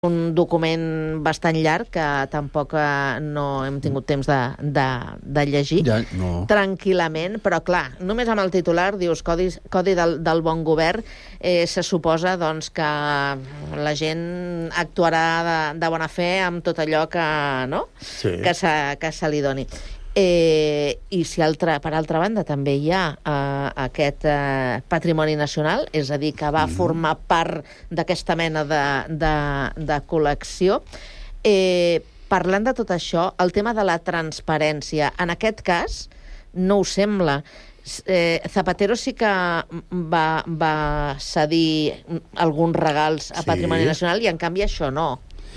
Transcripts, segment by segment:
un document bastant llarg que tampoc no hem tingut temps de llegir tranquil·lament, però clar, només amb el titular dius Codi del bon govern, se suposa doncs, que la gent actuarà de bona fe amb tot allò que se li doni. I si per altra banda també hi ha aquest patrimoni nacional, és a dir, que va formar part d'aquesta mena de col·lecció. Parlant de tot això, el tema de la transparència, en aquest cas no ho sembla. Zapatero sí que va cedir alguns regals a Patrimoni Nacional i en canvi això no.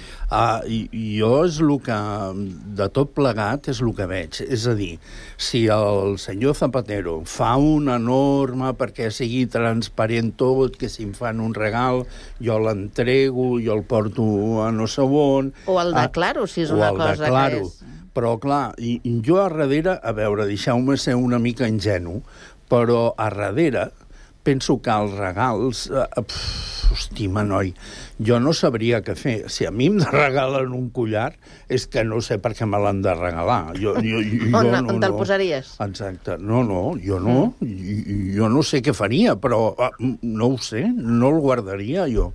Jo és el que, de tot plegat, és el que veig. És a dir, si el senyor Zapatero fa una norma perquè sigui transparent tot, que si em fan un regal, jo l'entrego, jo el porto a no sé on... O el declaro, si és una cosa que és... Però, clar, jo a darrere, a veure, deixeu-me ser una mica ingenu, però a darrere penso que els regals... Hòstima, noi, jo no sabria què fer. Si a mi em regalen un collar, és que no sé per què me l'han de regalar. On te'l posaries? Exacte. No, jo no. Jo no sé què faria, però no ho sé, no el guardaria jo.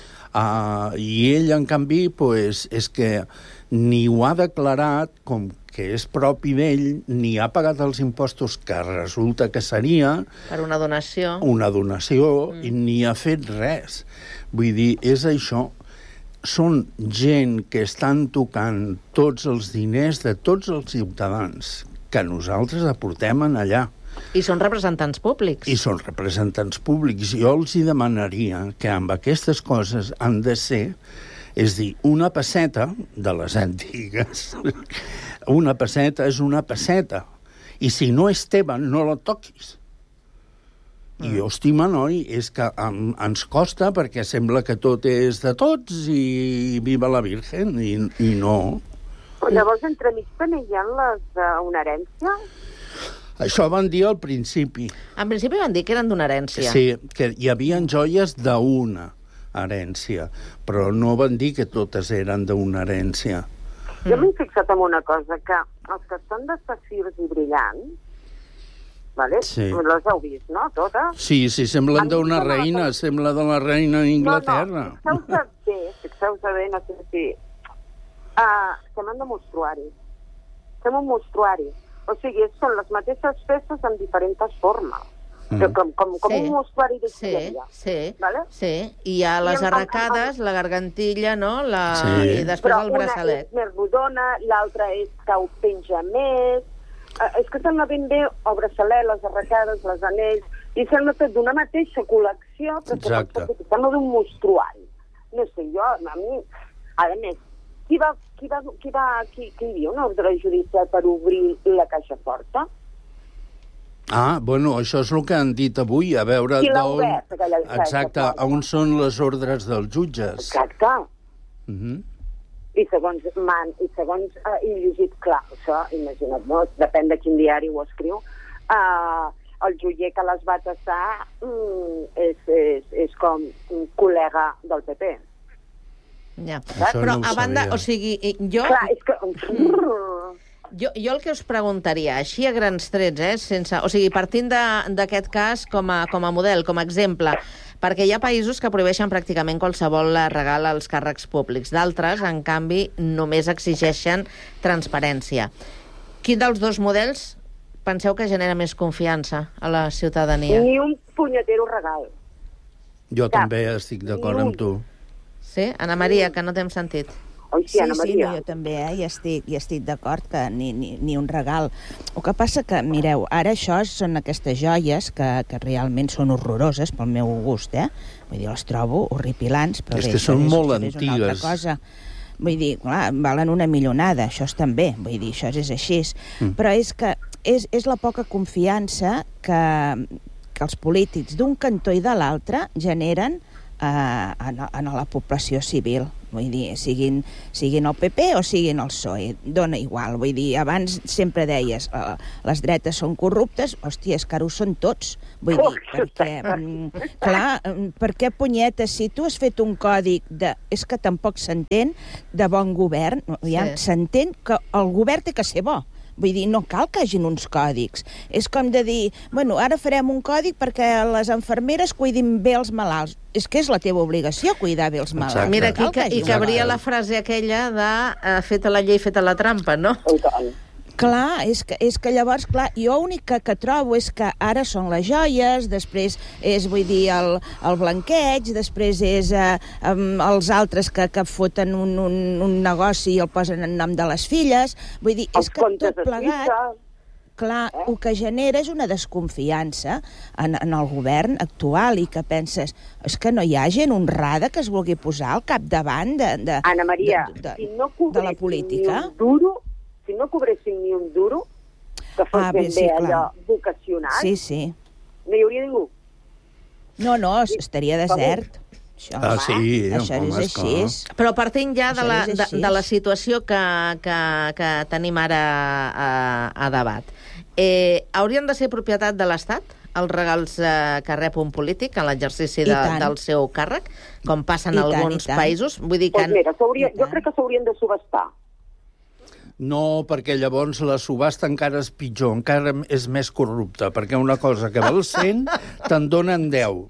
I ell, en canvi, és que ni ho ha declarat com que és propi d'ell, ni ha pagat els impostos que resulta que seria... Per una donació. I ni ha fet res. Vull dir, és això. Són gent que estan tocant tots els diners de tots els ciutadans que nosaltres aportem en allà. I són representants públics. I són representants públics. Jo els hi demanaria que amb aquestes coses han de ser... És dir, una pesseta de les antigues, una pesseta és una pesseta. I si no és teva, no la toquis. I, hòstima, noi, és que ens costa perquè sembla que tot és de tots i viva la Virgen, i no. Llavors, entremig també hi ha les d'una herència? Això van dir al principi. En principi van dir que eren d'una herència. Sí, que hi havia joies d'una herència, però no van dir que totes eren d'una herència. Jo m'he fixat en una cosa, que els que són de safirs i brillants, vale? Les heu vist, no, totes? Sí, semblen d'una reina, sembla de la reina d'Inglaterra. No, fixeu-se bé, no sé si... Estem en demostruari. Estem en mostruari. O sigui, són les mateixes peces en diferents formes. Com un mostruari de xilleria. Sí. I hi ha les arracades, la gargantilla, no? I després el braçalet. Però una és més rodona, l'altra és que ho penja més. És que sembla ben bé el braçalet, les arracades, les anells, i sembla tot d'una mateixa col·lecció, però que sembla d'un mostruari. No sé, jo, a mi... A més, qui hi havia una ordre judicial per obrir la caixa forta? Bueno, això és el que han dit avui, a veure... Qui l'ha obert, aquella caixa forta? Exacte, on són les ordres dels jutges? Exacte. I segons he llegit, clar, això, imagina't, depèn de quin diari ho escriu, el joier que les va tassar és com un col·lega del PP. Ja, però a banda, o sigui, jo... Clar, és que... Jo el que us preguntaria, així a grans trets, o sigui, partint d'aquest cas com a model, com a exemple, perquè hi ha països que prohibeixen pràcticament qualsevol regal als càrrecs públics. D'altres, en canvi, només exigeixen transparència. Quin dels dos models penseu que genera més confiança a la ciutadania? Ni un punyetero regal. Jo també estic d'acord amb tu. Sí? Anna Maria, que no t'hem sentit. Sí, no, jo també, hi estic d'acord que ni un regal. El que passa que, mireu, ara això són aquestes joies que realment són horroroses pel meu gust, Vull dir, les trobo horripilants, però és que són molt antigues. Vull dir, clar, valen una milionada, això estan bé, vull dir, això és així. Però és que és la poca confiança que els polítics d'un cantó i de l'altre generen a la població civil. Vull dir, siguin el PP o siguin el PSOE, dona igual. Vull dir, abans sempre deies les dretes són corruptes, hòstia, és que ara ho són tots. Vull dir, perquè, clar, per què punyetes, si tu has fet un còdic és que tampoc s'entén de bon govern, s'entén que el govern té que ser bo. Vull dir, no cal que hagin uns còdics. És com de dir, bueno, ara farem un còdic perquè les infermeres cuidin bé els malalts. És que és la teva obligació cuidar bé els malalts. Exacte. Mira, aquí hi cabria la frase aquella de feta la llei, feta la trampa, no? Clar, és que llavors, clar, jo l'únic que trobo és que ara són les joies, després és, vull dir, el blanqueig, després és els altres que foten un negoci i el posen en nom de les filles. Vull dir, és que tot plegat, clar, el que genera és una desconfiança en el govern actual i que penses, és que no hi ha gent honrada que es vulgui posar al capdavant de la política. Si no cobressin ni un duro, que fos ben bé allò vocacional, no hi hauria ningú. No, estaria desert. Això és així. Però partint ja de la situació que tenim ara a debat, haurien de ser propietat de l'Estat els regals que rep un polític en l'exercici del seu càrrec, com passa en alguns països? Vull dir que... Mira, jo crec que s'haurien de subhastar. No, perquè llavors la subhasta encara és pitjor, encara és més corrupta, perquè una cosa que val 100 te'n donen 10.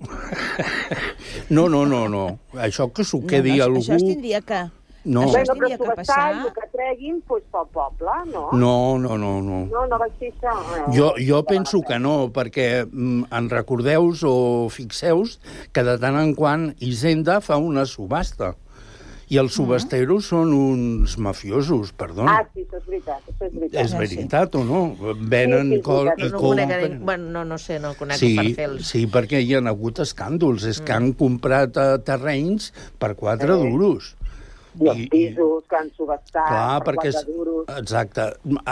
No. Això que s'ho quedi algú... Això es tindria que... No. Això es tindria que passar... I el que treguin, doncs pel poble, no? No. No va ser això. Jo penso que no, perquè en recordeu-vos o fixeu-vos que de tant en quant Hisenda fa una subhasta. I els subasteros són uns mafiosos, perdona. Sí, això és veritat. És veritat o no? Venen i compren... Bueno, no sé, no conec perfils. Sí, perquè hi ha hagut escàndols. És que han comprat terrenys per 4 duros. I els pisos que han subhastat per 4 duros. Exacte.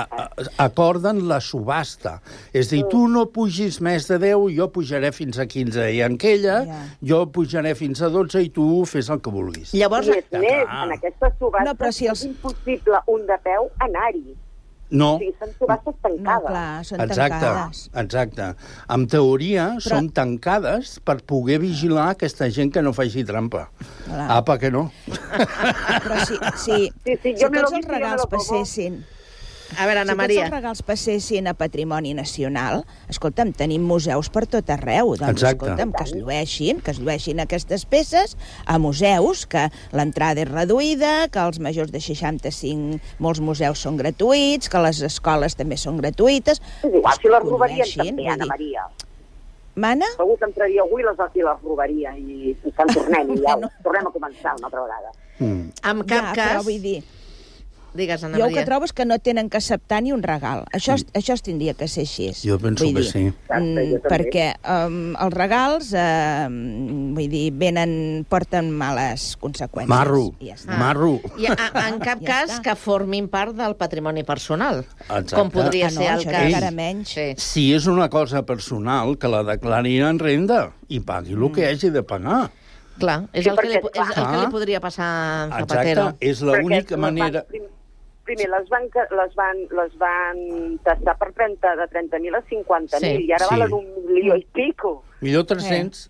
Acorden la subhasta. És a dir, tu no pugis més de 10, jo pujaré fins a 15. I en aquella, jo pujaré fins a 12 i tu fes el que vulguis. Llavors, en aquesta subhasta és impossible un de peu anar-hi. No. Sí, són subhastes tancades. No, clar, són tancades. Exacte. En teoria, són tancades per poder vigilar aquesta gent que no faci trampa. Apa, que no. Però si tots els regals passessin... A veure, Anna Maria. Si tots els regals passessin a Patrimoni Nacional, escolta'm, tenim museus per tot arreu. Doncs, escolta'm, que es llueixin aquestes peces a museus, que l'entrada és reduïda, que els majors de 65, molts museus són gratuïts, que les escoles també són gratuïtes. És igual, si les robarien també, Anna Maria. Mana? Segur que entraria avui i les robaria i se'n tornem a començar una altra vegada. En cap cas... Però vull dir... Digues, Anna Maria. Jo el que trobo és que no tenen que acceptar ni un regal. Això es tindria que ser així. Jo penso que sí. Perquè els regals, vull dir, porten males conseqüències. Marro. I en cap cas que formin part del patrimoni personal. Com podria ser el cas. Encara menys. Si és una cosa personal, que la declarin en renda i pagui el que hagi de pagar. Clar, és el que li podria passar a Zapatero. Exacte, és l'única manera... Primer, les van tastar de 30.000 a 50.000 i ara valen 1 milió i pico. Millor 300.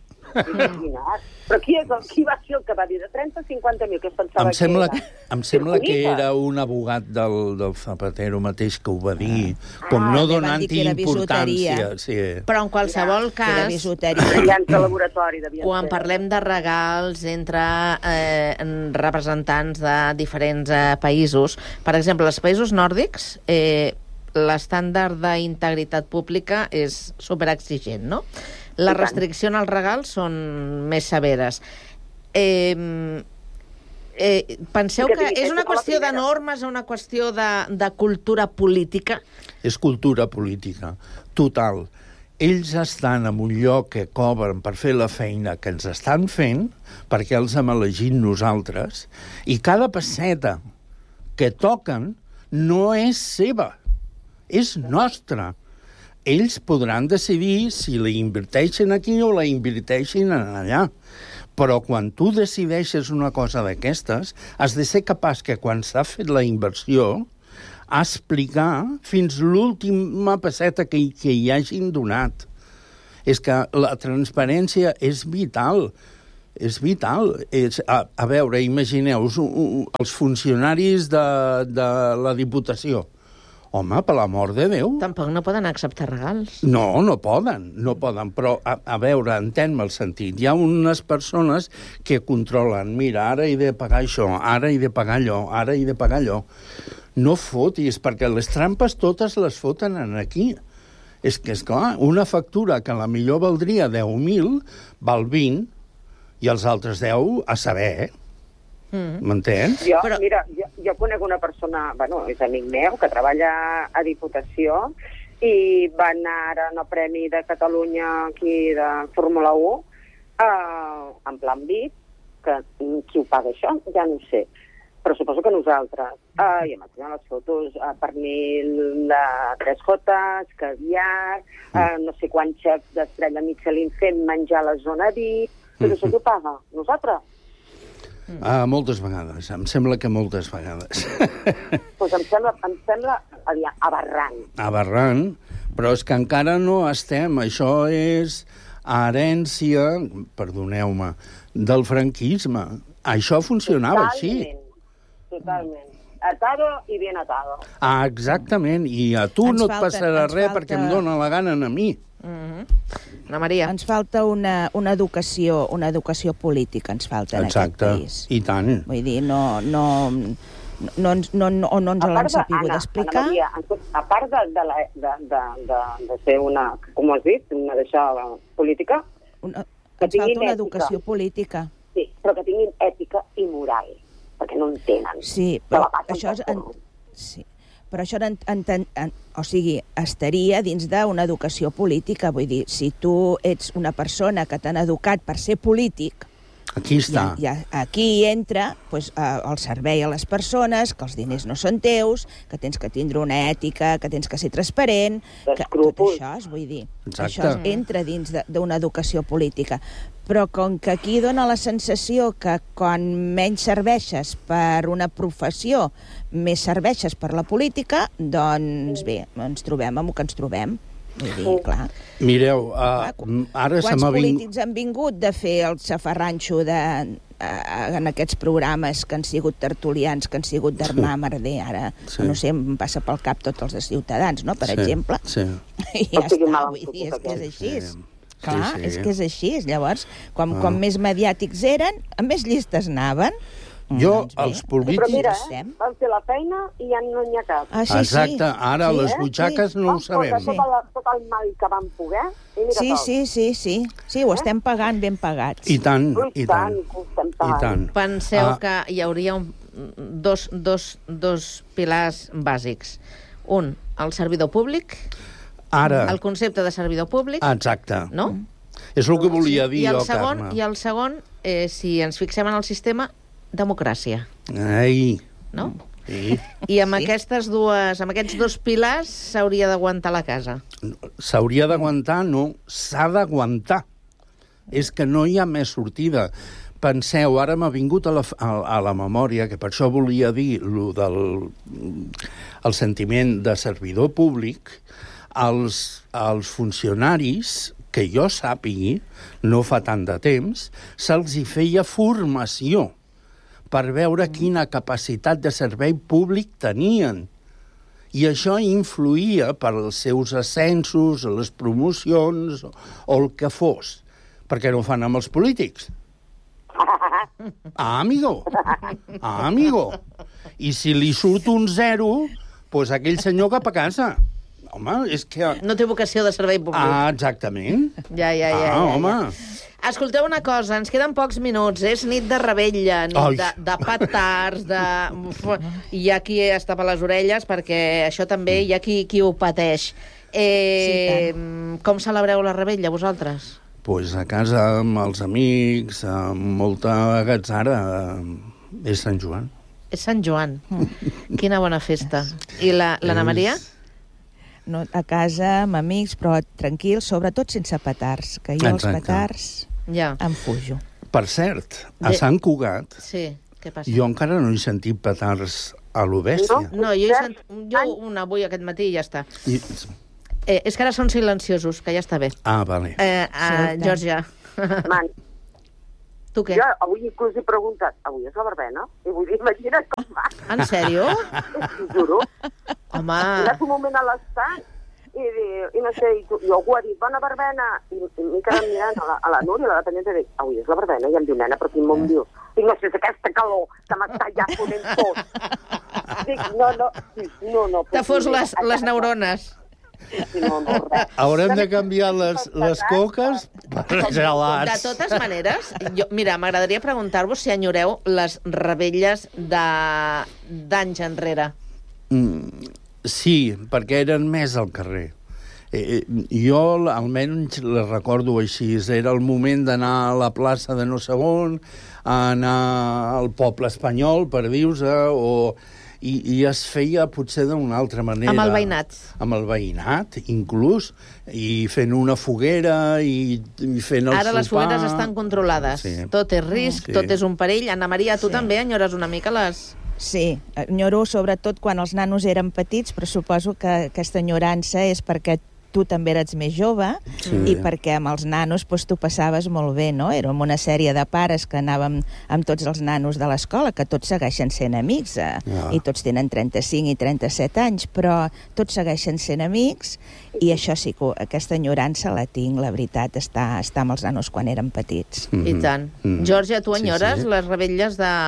Però qui va ser el que va dir de 30 a 50.000, que es pensava Em sembla que era un abogat del Zapatero mateix que ho va dir, com no donant-hi importància. Però en qualsevol cas, quan parlem de regals entre representants de diferents països, per exemple, els països nòrdics, l'estàndard d'integritat pública és superexigent, no? La restricció als regals són més severes. Penseu que és una qüestió de normes o una qüestió de cultura política? És cultura política, total. Ells estan en un lloc que cobren per fer la feina que ens estan fent, perquè els hem elegit nosaltres, i cada pesseta que toquen no és seva, és nostra. Ells podran decidir si la inverteixen aquí o la inverteixen allà. Però quan tu decideixes una cosa d'aquestes, has de ser capaç que quan s'ha fet la inversió explicar fins l'última pesseta que hi hagin donat. És que la transparència és vital. És vital. A veure, imagineu-vos els funcionaris de la Diputació. Home, per l'amor de Déu. Tampoc no poden acceptar regals. No poden, però, a veure, entén-me el sentit. Hi ha unes persones que controlen, mira, ara he de pagar això, ara he de pagar allò, ara he de pagar allò. No fotis, perquè les trampes totes les foten aquí. És que, esclar, una factura que a la millor valdria 10.000, val 20, i els altres 10 a saber, m'entens? Mira, jo conec una persona, és amic meu, que treballa a Diputació i va anar ara al Premi de Catalunya aquí de Fórmula 1 en plan VIP, que qui ho paga això? Ja no ho sé. Però suposo que nosaltres. I em vaig donar les fotos, pernil de 3 jotes, caviar, no sé quants xefs d'estrella Michelin fent menjar a la zona VIP. Però això qui ho paga? Nosaltres? Moltes vegades. Em sembla que moltes vegades. Doncs em sembla aberrant. Aberrant, però és que encara no estem. Això és herència, perdoneu-me, del franquisme. Això funcionava així. Totalment. Atado i bien atado. Exactament. I a tu no et passarà res perquè em dóna la gana a mi. Ana Maria. Ens falta una educació política, ens falta en aquest país. I tant. Vull dir, no ens l'han sabut explicar. Ana Maria, a part de ser una, com has dit, una d'això política... Ens falta una educació política. Sí, però que tinguin ètica i moral, perquè no en tenen. Sí, però això estaria dins d'una educació política. Vull dir, si tu ets una persona que t'han educat per ser polític, aquí està. Aquí entra el servei a les persones, que els diners no són teus, que tens que tindre una ètica, que tens que ser transparent, que tot això, vull dir, això entra dins d'una educació política. Però com que aquí dona la sensació que quan menys serveixes per una professió, més serveixes per la política, doncs bé, ens trobem amb el que ens trobem. Vull dir, clar. Mireu, ara se m'ha vingut... Quants polítics han vingut de fer el xafarranxo en aquests programes que han sigut tertulians, que han sigut d'Armar Merder, ara, no sé, em passa pel cap tots els de Ciutadans, no?, per exemple. I ja està, vull dir, és que és així. Clar, és que és així. Llavors, quan més mediàtics eren, més llistes anaven. Els polítics... Però mira, van fer la feina i ja no n'hi ha cap. Exacte, ara les butxaques no ho sabem. Tot el mal que van poder. Sí, ho estem pagant ben pagats. I tant, i tant. Penseu que hi hauria dos pilars bàsics. Un, el servidor públic, el concepte de servidor públic. Exacte. No? És el que volia dir jo, Carme. I el segon, si ens fixem en el sistema, democràcia. No? Sí. I amb aquests dos pilars s'hauria d'aguantar la casa. S'hauria d'aguantar, no. S'ha d'aguantar. És que no hi ha més sortida. Penseu, ara m'ha vingut a la memòria, que per això volia dir el sentiment de servidor públic. Els funcionaris, que jo sàpigui, no fa tant de temps, se'ls hi feia formació per veure quina capacitat de servei públic tenien. I això influïa per als seus ascensos, les promocions, o el que fos. Per què no ho fan amb els polítics? Amigo. I si li surt un 0, doncs aquell senyor cap a casa. Home, és que... No té vocació de servei públic. Exactament. Ja. Home. Escolteu una cosa, ens queden pocs minuts. És nit de revetlla, nit de petards, Hi ha qui es tapa les orelles, perquè això també hi ha qui ho pateix. Com celebreu la revetlla, vosaltres? Doncs a casa, amb els amics, amb molta agatzara. És Sant Joan. És Sant Joan. Quina bona festa. I l'Anna Maria? No, a casa, amb amics, però tranquils, sobretot sense petards, que jo els petards em fujo. Per cert, a Sant Cugat, sí, què passa? Jo encara no he sentit petards a lo bèstia. No, jo una avui aquest matí i ja està. És que ara són silenciosos, que ja està bé. Ah, vale. Georgia. Man. Tu què? Jo avui inclús he preguntat, avui és la verbena? I vull dir, imagina't com va. En sèrio? T'ho juro. Home... He anat un moment a l'estat i no sé, i algú ha dit, bona verbena, i m'he quedat mirant a la Núria, a la dependenta, i dic, avui és la verbena, i em diu, nena, però quin món dius? Dic, no sé, és aquesta calor que m'està ja fonent tot. Dic, no. Te fos les neurones. No, res. Haurem de canviar les coques per gelats. De totes maneres, mira, m'agradaria preguntar-vos si enyoreu les revetlles d'anys enrere. Sí, perquè eren més al carrer. Jo almenys les recordo així. Era el moment d'anar a la plaça de no sé on, anar al poble espanyol, per dir-se, i es feia potser d'una altra manera. Amb el veïnat. Amb el veïnat, inclús, i fent una foguera i fent el sopar. Ara les fogueres estan controlades. Sí. Tot és risc, tot és un perill. Anna Maria, tu també enyores una mica les... Sí, enyoro sobretot quan els nanos eren petits, però suposo que aquesta enyorança és perquè tu també eres més jove i perquè amb els nanos tu passaves molt bé, no? Érem una sèrie de pares que anàvem amb tots els nanos de l'escola, que tots segueixen sent amics, i tots tenen 35 i 37 anys, però tots segueixen sent amics, i això sí que aquesta enyorança la tinc, la veritat, està amb els nanos quan eren petits. I tant. Georgia, tu enyores les revetlles de...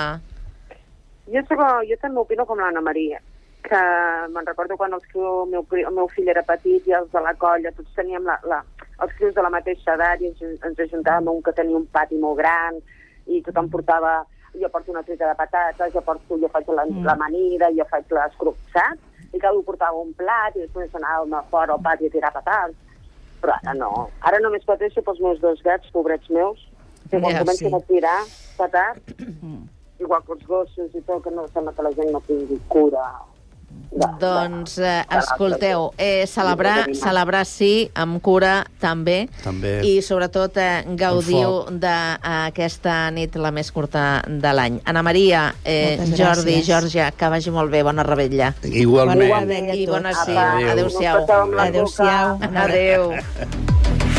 Jo també opino com l'Anna Maria, que me'n recordo quan el meu fill era petit i els de la colla, tots teníem els crios de la mateixa edat i ens ajuntàvem un que tenia un pati molt gran i tothom portava, jo porto una truita de patates, jo faig l'amanida, jo faig l'escroxat, i cada un portava un plat i després anàvem a fora al pati a tirar petards. Però ara no. Ara només pateixo pels meus dos gats, pobrets meus, que quan comencen a tirar petards, igual que els gossos i tot, que no sembla que la gent no tingui cura. Doncs, escolteu, celebrar sí, amb cura també. I sobretot gaudiu d'aquesta nit la més curta de l'any. Anna Maria, Jordi, Georgia, que vagi molt bé, bona revetlla. Igualment. I bona sí, adéu-siau. Adéu-siau. Adéu.